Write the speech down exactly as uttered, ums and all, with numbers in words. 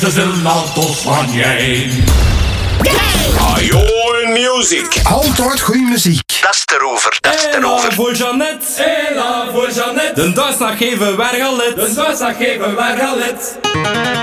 Ze zullen altos van jij. Ajo music. Altijd goede muziek. Dat is erover, dat is erover. voor Jeannette. Ela voor Jeannette. De dagslag geven werk al lid. De dwarsdag geven wij al het.